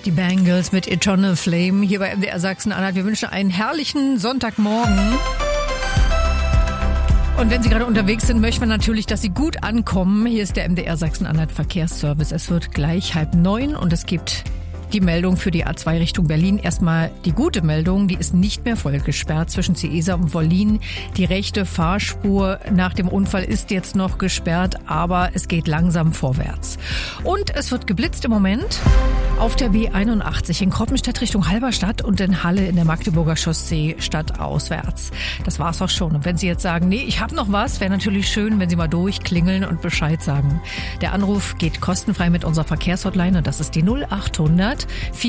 Die Bangles mit Eternal Flame hier bei MDR Sachsen-Anhalt. Wir wünschen einen herrlichen Sonntagmorgen. Und wenn Sie gerade unterwegs sind, möchten wir natürlich, dass Sie gut ankommen. Hier ist der MDR Sachsen-Anhalt Verkehrsservice. Es wird gleich 8:30 und es gibt die Meldung für die A2 Richtung Berlin. Erstmal die gute Meldung, die ist nicht mehr voll gesperrt zwischen Ciesa und Wollin. Die rechte Fahrspur nach dem Unfall ist jetzt noch gesperrt, aber es geht langsam vorwärts. Und es wird geblitzt im Moment auf der B81 in Kroppenstedt Richtung Halberstadt und in Halle in der Magdeburger Chaussee stadtauswärts. Das war's auch schon. Und wenn Sie jetzt sagen, nee, ich habe noch was, wäre natürlich schön, wenn Sie mal durchklingeln und Bescheid sagen. Der Anruf geht kostenfrei mit unserer Verkehrshotline und das ist die 0800